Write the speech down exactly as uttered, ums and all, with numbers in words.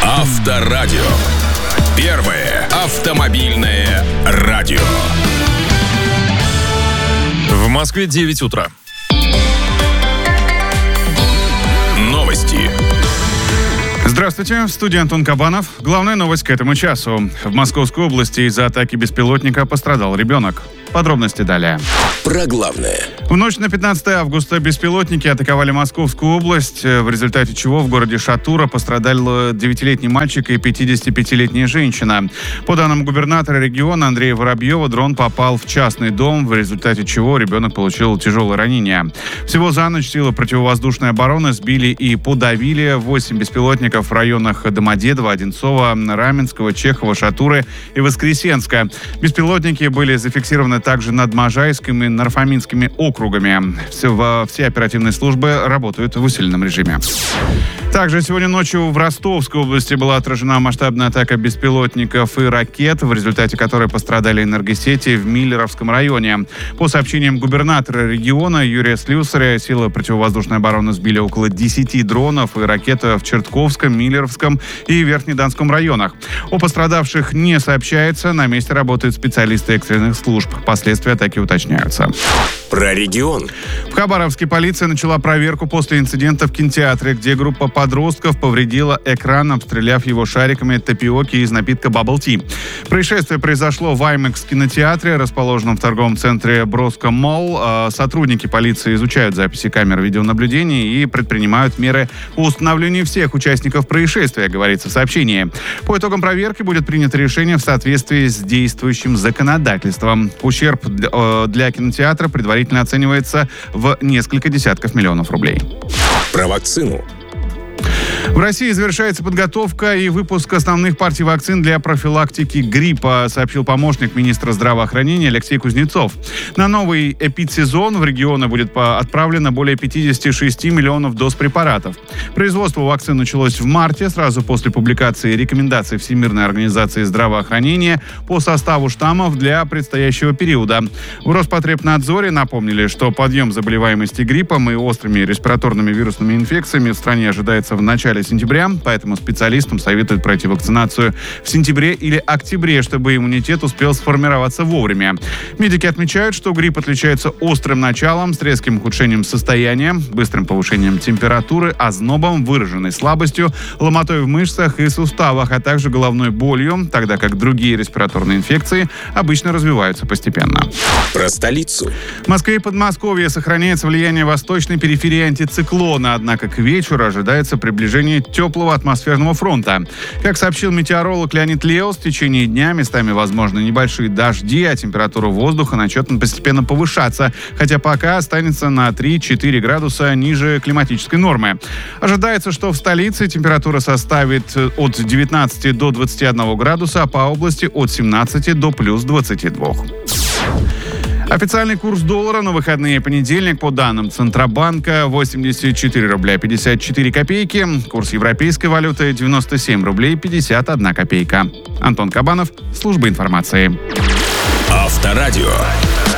Авторадио. Первое автомобильное радио. В Москве девять утра. Новости. Здравствуйте, в студии Антон Кабанов. Главная новость к этому часу. В Московской области из-за атаки беспилотника пострадал ребенок. Подробности далее. Про главное. В ночь на пятнадцатое августа беспилотники атаковали Московскую область, в результате чего в городе Шатура пострадал девятилетний мальчик и пятидесятипятилетняя женщина. По данным губернатора региона Андрея Воробьева, дрон попал в частный дом, в результате чего ребенок получил тяжелое ранение. Всего за ночь силы противовоздушной обороны сбили и подавили восемь беспилотников в районах Домодедово, Одинцово, Раменского, Чехова, Шатуры и Воскресенска. Беспилотники были зафиксированы также над Можайским и Нарфаминскими округами. Все, все оперативные службы работают в усиленном режиме. Также сегодня ночью в Ростовской области была отражена масштабная атака беспилотников и ракет, в результате которой пострадали энергосети в Миллеровском районе. По сообщениям губернатора региона Юрия Слюсаря, силы противовоздушной обороны сбили около десяти дронов и ракет в Чертковском, Миллеровском и Верхнедонском районах. О пострадавших не сообщается. На месте работают специалисты экстренных служб. Последствия атаки уточняются. Про регион. В Хабаровске полиция начала проверку после инцидента в кинотеатре, где группа подростков повредила экран, обстреляв его шариками тапиоки из напитка Bubble Tea. Происшествие произошло в IMAX кинотеатре, расположенном в торговом центре Броско Молл. Сотрудники полиции изучают записи камер видеонаблюдения и предпринимают меры по установлению всех участников происшествия, говорится в сообщении. По итогам проверки будет принято решение в соответствии с действующим законодательством. Ущерб для кинотеатра предварительно оценивается в несколько десятков миллионов рублей. Про вакцину. В России завершается подготовка и выпуск основных партий вакцин для профилактики гриппа, сообщил помощник министра здравоохранения Алексей Кузнецов. На новый эпидсезон в регионы будет отправлено более пятьдесят шесть миллионов доз препаратов. Производство вакцин началось в марте, сразу после публикации рекомендаций Всемирной организации здравоохранения по составу штаммов для предстоящего периода. В Роспотребнадзоре напомнили, что подъем заболеваемости гриппом и острыми респираторными вирусными инфекциями в стране ожидается в начале сентября, поэтому специалистам советуют пройти вакцинацию в сентябре или октябре, чтобы иммунитет успел сформироваться вовремя. Медики отмечают, что грипп отличается острым началом с резким ухудшением состояния, быстрым повышением температуры, ознобом, выраженной слабостью, ломотой в мышцах и суставах, а также головной болью, тогда как другие респираторные инфекции обычно развиваются постепенно. Про столицу. В Москве и Подмосковье сохраняется влияние восточной периферии антициклона, однако к вечеру ожидается приближение теплого атмосферного фронта. Как сообщил метеоролог Леонид Леус, в течение дня местами возможны небольшие дожди, а температура воздуха начнет постепенно повышаться, хотя пока останется на три-четыре градуса ниже климатической нормы. Ожидается, что в столице температура составит от девятнадцати до двадцати одного градуса, а по области от семнадцати до плюс двадцати двух. Официальный курс доллара на выходные понедельник по данным Центробанка восемьдесят четыре рубля пятьдесят четыре копейки. Курс европейской валюты девяносто семь рублей пятьдесят одна копейка. Антон Кабанов, служба информации. Авторадио.